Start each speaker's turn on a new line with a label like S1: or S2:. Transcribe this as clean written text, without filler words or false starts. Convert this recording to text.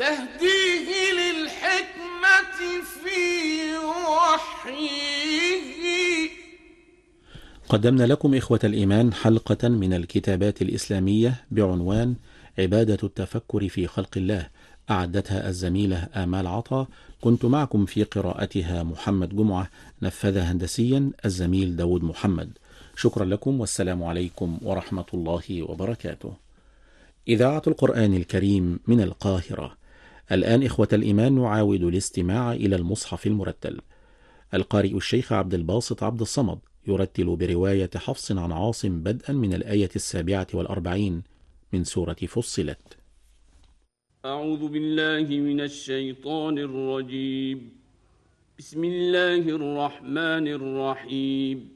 S1: تهديه للحكمة في وحيه.
S2: قدمنا لكم إخوة الإيمان حلقة من الكتابات الإسلامية بعنوان عبادة التفكر في خلق الله، أعدتها الزميلة آمال عطا. كنت معكم في قراءتها محمد جمعة، نفذها هندسيا الزميل داود محمد. شكرا لكم والسلام عليكم ورحمة الله وبركاته. إذاعة القرآن الكريم من القاهرة. الآن إخوة الإيمان نعاود الاستماع إلى المصحف المرتل. القارئ الشيخ عبد الباسط عبد الصمد يرتل برواية حفص عن عاصم بدءا من الآية 47 من سورة فصلت.
S3: أعوذ بالله من الشيطان الرجيم. بسم الله الرحمن الرحيم.